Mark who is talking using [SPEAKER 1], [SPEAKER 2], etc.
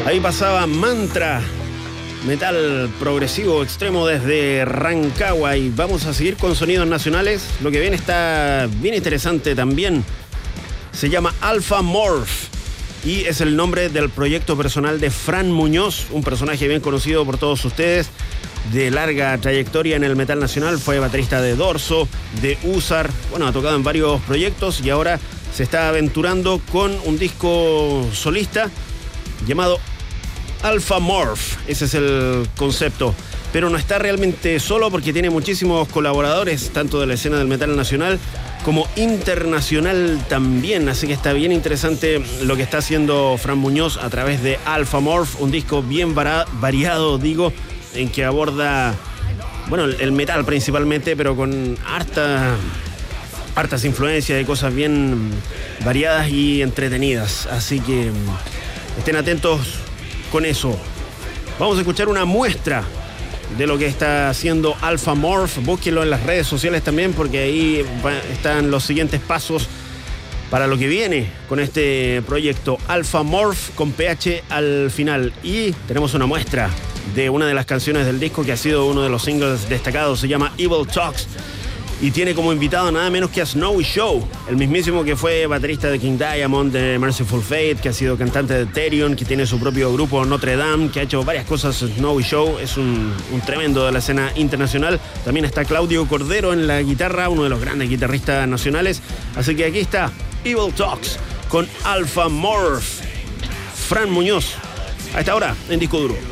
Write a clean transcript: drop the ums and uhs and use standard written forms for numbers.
[SPEAKER 1] Ahí pasaba Mantra, metal progresivo extremo desde Rancagua, y vamos a seguir con sonidos nacionales. Lo que viene está bien interesante también. Se llama Alpha Morph y es el nombre del proyecto personal de Fran Muñoz, un personaje bien conocido por todos ustedes, de larga trayectoria en el metal nacional. Fue baterista de Dorso, de Usar, bueno, ha tocado en varios proyectos y ahora se está aventurando con un disco solista llamado Alpha Morph. Ese es el concepto, pero no está realmente solo porque tiene muchísimos colaboradores, tanto de la escena del metal nacional como internacional también, así que está bien interesante lo que está haciendo Fran Muñoz a través de Alpha Morph, un disco bien variado, digo, en que aborda, bueno, el metal principalmente, pero con hartas influencias de cosas bien variadas y entretenidas, así que estén atentos con eso. Vamos a escuchar una muestra de lo que está haciendo Alpha Morph. Búsquenlo en las redes sociales también, porque ahí están los siguientes pasos para lo que viene con este proyecto Alpha Morph con PH al final. Y tenemos una muestra de una de las canciones del disco que ha sido uno de los singles destacados. Se llama Evil Talks y tiene como invitado nada menos que a Snowy Show, el mismísimo que fue baterista de King Diamond, de Merciful Fate, que ha sido cantante de Therion, que tiene su propio grupo Notre Dame, que ha hecho varias cosas. Snowy Show es un tremendo de la escena internacional. También está Claudio Cordero en la guitarra, uno de los grandes guitarristas nacionales. Así que aquí está Evil Talks con Alpha Morph. Fran Muñoz, a esta hora en Disco Duro.